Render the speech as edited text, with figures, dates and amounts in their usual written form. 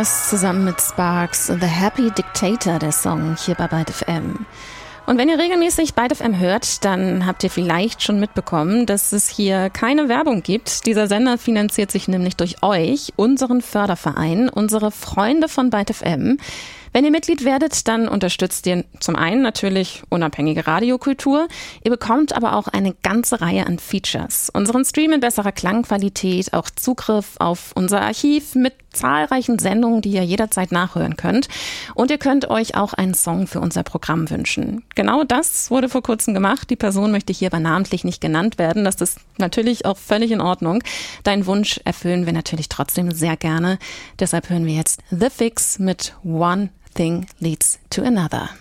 Features zusammen mit Sparks, The Happy Dictator, der Song hier bei Byte FM. Und wenn ihr regelmäßig Byte FM hört, dann habt ihr vielleicht schon mitbekommen, dass es hier keine Werbung gibt. Dieser Sender finanziert sich nämlich durch euch, unseren Förderverein, unsere Freunde von Byte FM. Wenn ihr Mitglied werdet, dann unterstützt ihr zum einen natürlich unabhängige Radiokultur. Ihr bekommt aber auch eine ganze Reihe an Features. Unseren Stream in besserer Klangqualität, auch Zugriff auf unser Archiv mit zahlreichen Sendungen, die ihr jederzeit nachhören könnt. Und ihr könnt euch auch einen Song für unser Programm wünschen. Genau das wurde vor kurzem gemacht. Die Person möchte hier aber namentlich nicht genannt werden. Das ist natürlich auch völlig in Ordnung. Deinen Wunsch erfüllen wir natürlich trotzdem sehr gerne. Deshalb hören wir jetzt The Fix mit One Thing Leads to Another.